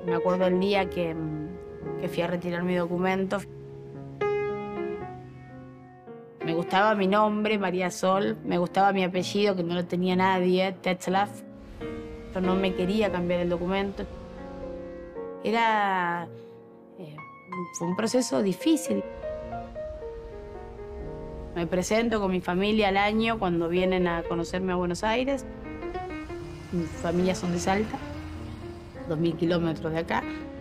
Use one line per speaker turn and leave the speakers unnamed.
Me acuerdo el día que fui a retirar mi documento. Me gustaba mi nombre, María Sol. Me gustaba mi apellido, que no lo tenía nadie, Tetzlaff. Yo no me quería cambiar el documento. Era... fue un proceso difícil. Me presento con mi familia al año cuando vienen a conocerme a Buenos Aires. Mis familias son de Salta, 2000 kilómetros de acá.